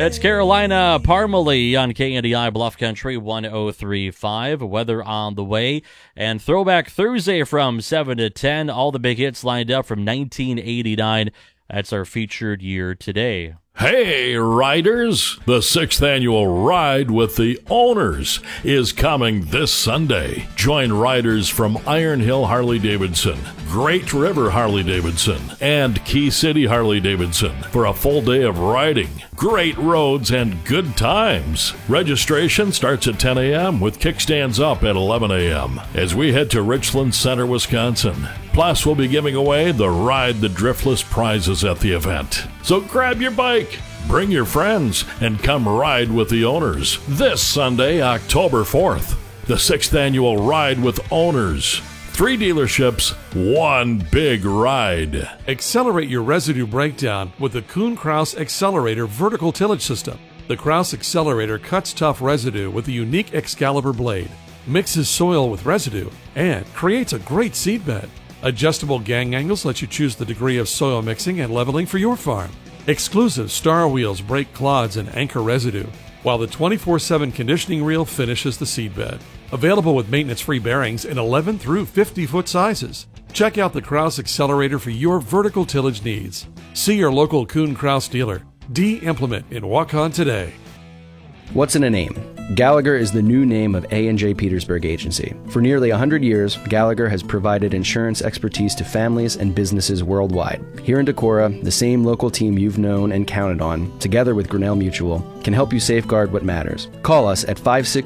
It's Carolina Parmalee on KNDI Bluff Country 103.5. Weather on the way. And Throwback Thursday from 7 to 10. All the big hits lined up from 1989. That's our featured year today. Hey, riders! The 6th annual Ride with the Owners is coming this Sunday. Join riders from Iron Hill Harley-Davidson, Great River Harley-Davidson, and Key City Harley-Davidson for a full day of riding, great roads, and good times. Registration starts at 10 a.m. with kickstands up at 11 a.m. as we head to Richland Center, Wisconsin. Plus, we'll be giving away the Ride the Driftless prizes at the event. So grab your bike, bring your friends, and come ride with the Owners this Sunday, October 4th. The 6th annual Ride with Owners. 3 dealerships, 1 big ride. Accelerate your residue breakdown with the Kuhn-Krause Accelerator vertical tillage system. The Krause Accelerator cuts tough residue with a unique Excalibur blade, mixes soil with residue, and creates a great seed bed. Adjustable gang angles let you choose the degree of soil mixing and leveling for your farm. Exclusive Star wheels break clods and anchor residue, while the 24/7 conditioning reel finishes the seed bed. Available with maintenance-free bearings in 11 through 50-foot sizes. Check out the Krause Accelerator for your vertical tillage needs. See your local Kuhn-Krause dealer. D-Implement in Waukon today. What's in a name? Gallagher is the new name of A&J Petersburg Agency. For nearly 100 years, Gallagher has provided insurance expertise to families and businesses worldwide. Here in Decorah, the same local team you've known and counted on, together with Grinnell Mutual, can help you safeguard what matters. Call us at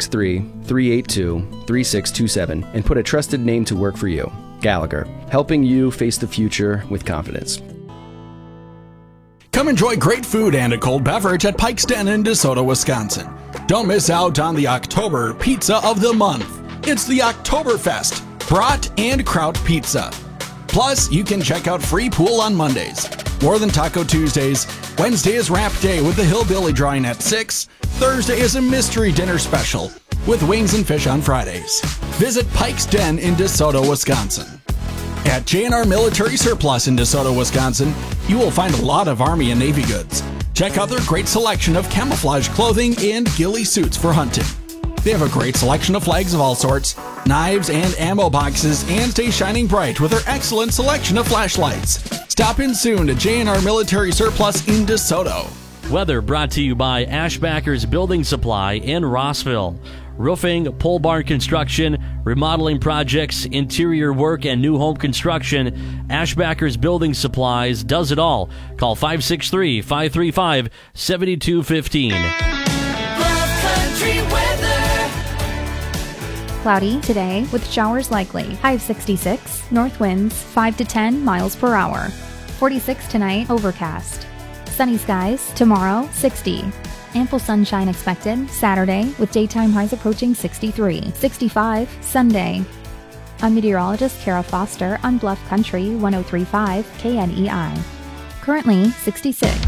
563-382-3627 and put a trusted name to work for you. Gallagher, helping you face the future with confidence. Come enjoy great food and a cold beverage at Pike's Den in DeSoto, Wisconsin. Don't miss out on the October Pizza of the Month. It's the Oktoberfest Brat and Kraut Pizza. Plus, you can check out free pool on Mondays. More Than Taco Tuesdays. Wednesday is Wrap Day with the Hillbilly drawing at 6. Thursday is a mystery dinner special with wings and fish on Fridays. Visit Pike's Den in DeSoto, Wisconsin. At J&R Military Surplus in DeSoto, Wisconsin, you will find a lot of Army and Navy goods. Check out their great selection of camouflage clothing and ghillie suits for hunting. They have a great selection of flags of all sorts, knives and ammo boxes, and stay shining bright with their excellent selection of flashlights. Stop in soon to J&R Military Surplus in DeSoto. Weather brought to you by Ashbackers Building Supply in Rossville. Roofing, pole barn construction, remodeling projects, interior work, and new home construction. Ashbackers Building Supplies does it all. Call 563-535-7215. Bluff Country weather. Cloudy today with showers likely. High of 66. North winds 5 to 10 miles per hour. 46 tonight, overcast. Sunny skies tomorrow, 60. Ample sunshine expected Saturday with daytime highs approaching 63. 65 Sunday. I'm meteorologist Kara Foster on Bluff Country 103.5 KNEI. Currently 66.